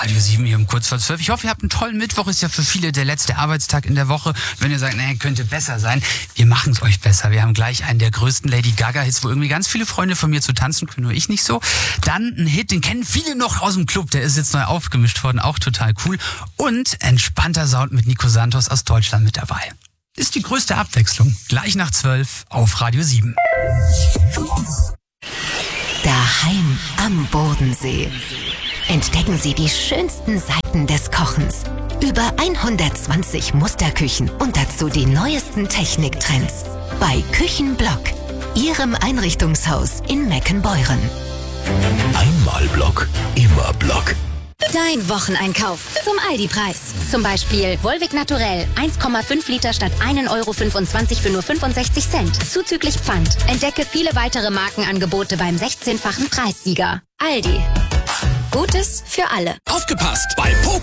Radio 7 hier um kurz vor 12. Ich hoffe, ihr habt einen tollen Mittwoch. Ist ja für viele der letzte Arbeitstag in der Woche. Wenn ihr sagt, könnte besser sein, wir machen es euch besser. Wir haben gleich einen der größten Lady Gaga-Hits, wo irgendwie ganz viele Freunde von mir zu tanzen können, nur ich nicht so. Dann ein Hit, den kennen viele noch aus dem Club. Der ist jetzt neu aufgemischt worden, auch total cool. Und entspannter Sound mit Nico Santos aus Deutschland mit dabei. Ist die größte Abwechslung. Gleich nach 12 auf Radio 7. Daheim am Bodensee. Entdecken Sie die schönsten Seiten des Kochens. Über 120 Musterküchen und dazu die neuesten Techniktrends. Bei Küchenblock, Ihrem Einrichtungshaus in Meckenbeuren. Einmal Block, immer Block. Dein Wocheneinkauf zum Aldi-Preis. Zum Beispiel Volvic Naturell 1,5 Liter statt 1,25 € für nur 65 Cent. Zuzüglich Pfand. Entdecke viele weitere Markenangebote beim 16-fachen Preissieger. Aldi. Gutes für alle. Aufgepasst! Bei Poker